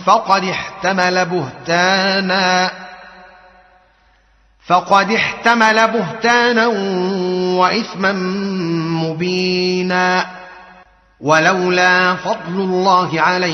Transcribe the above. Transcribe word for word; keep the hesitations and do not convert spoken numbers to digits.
فقد احتمل بهتانا فقد احتمل بهتانا وإثما مبينا ولولا فضل الله عليكم